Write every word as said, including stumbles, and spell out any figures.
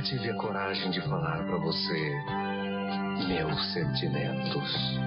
tive a coragem de falar pra você meus sentimentos.